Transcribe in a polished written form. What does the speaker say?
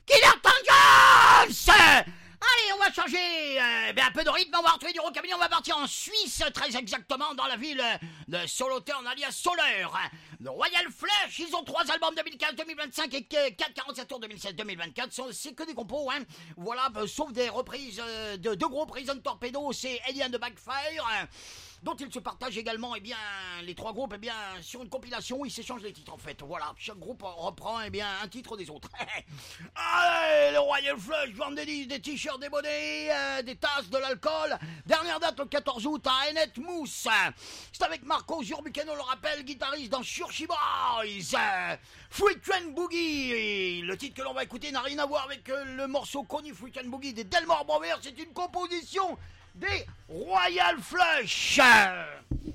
Killer Tangos. Allez, on va changer un peu de rythme, on va retrouver du rockabilly, on va partir en Suisse, très exactement, dans la ville de Solothurn, alias Soleure. Le Royal Flush, ils ont 3 albums 2015-2025 et 4 47 tours 2016-2024, c'est que des compos, hein. Voilà, sauf des reprises de 2 gros Prison Torpedo, c'est Alien de Backfire, dont ils se partagent également, les 3 groupes, sur une compilation où ils s'échangent les titres, en fait. Voilà, chaque groupe reprend, un titre des autres. Allez, le Royal Flush, vendent des disques, des t-shirts, des bonnets, des tasses, de l'alcool. Dernière date, le 14 août, à Ennet Mousse. C'est avec Marco Zurbuchen, on le rappelle, guitariste dans Surchi Boys. Frequent Boogie. Le titre que l'on va écouter n'a rien à voir avec le morceau connu Frequent Boogie des Delmore Brothers. C'est une composition des Royal Flush.